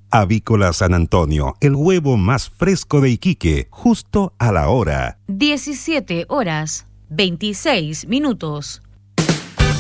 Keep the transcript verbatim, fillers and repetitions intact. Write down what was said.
Avícola San Antonio, el huevo más fresco de Iquique, justo a la hora. diecisiete horas, veintiséis minutos.